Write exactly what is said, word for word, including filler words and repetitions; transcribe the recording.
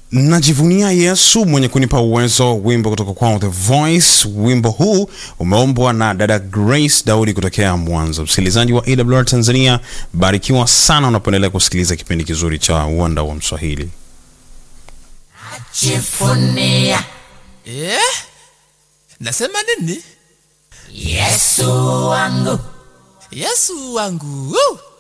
Najivunia Yesu mwenye kunipa uwezo, wimbo kutoka kwa The Voice. Wimbo huu umeombwa na dada Grace Daudi kutokea Mwanza. Msikilizaji wa A W R Tanzania, barikiwa sana unapoendelea kusikiliza kipindi kizuri cha Uwanda wa Mswahili. Ajivunia. Eh? Nasema nini? Yesu wangu. Yesu wangu. Woo!